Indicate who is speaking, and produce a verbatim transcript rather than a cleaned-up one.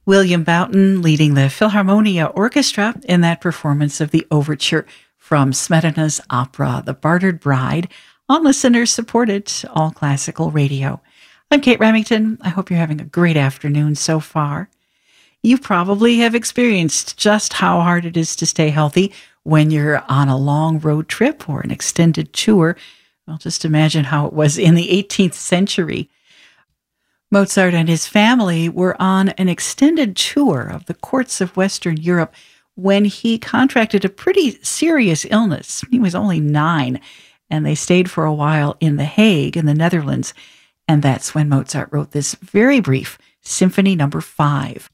Speaker 1: William Boughton leading the Philharmonia Orchestra in that performance of the overture from Smetana's opera, The Bartered Bride, on listener-supported All Classical Radio. I'm Kate Remington. I hope you're having a great afternoon so far. You probably have experienced just how hard it is to stay healthy when you're on a long road trip or an extended tour. Well, just imagine how it was in the eighteenth century. Mozart and his family were on an extended tour of the courts of Western Europe when he contracted a pretty serious illness. He was only nine, and they stayed for a while in The Hague in the Netherlands. And that's when Mozart wrote this very brief Symphony Number Five.